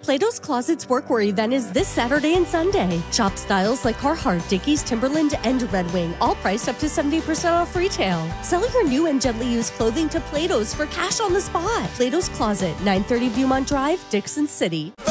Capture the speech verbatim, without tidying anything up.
Plato's Closet's Workwear event is this Saturday and Sunday. Shop styles like Carhartt, Dickies, Timberland, and Red Wing, all priced up to seventy percent off retail. Sell your new and gently used clothing to Plato's for cash on the spot. Plato's Closet, nine thirty Viewmont Drive, Dixon City.